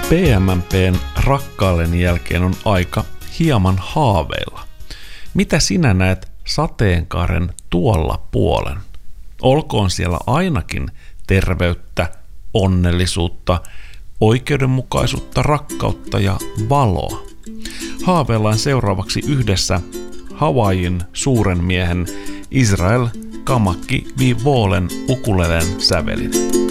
PMMP:n rakkauden jälkeen on aika hieman haaveilla. Mitä sinä näet sateenkaaren tuolla puolen? Olkoon siellä ainakin terveyttä, onnellisuutta, oikeudenmukaisuutta, rakkautta ja valoa. Haaveillaan seuraavaksi yhdessä Hawaiin suuren miehen Israel Kamakki Vivolen ukulelen sävelin.